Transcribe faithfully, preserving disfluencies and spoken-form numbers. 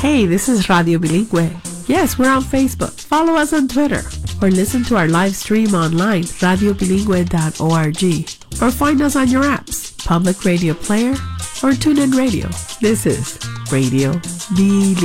Hey, this is Radio Bilingüe. Yes, we're on Facebook. Follow us on Twitter. Or listen to our live stream online, radio bilingüe dot org. Or find us on your apps, Public Radio Player, or TuneIn Radio. This is Radio Bilingüe.